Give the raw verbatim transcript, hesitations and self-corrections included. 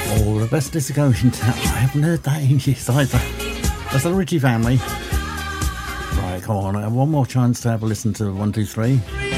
Oh, the best disco in town. I haven't heard that in years either. That's the Ritchie Family. Right, come on. I have one more chance to have a listen to one, two, three.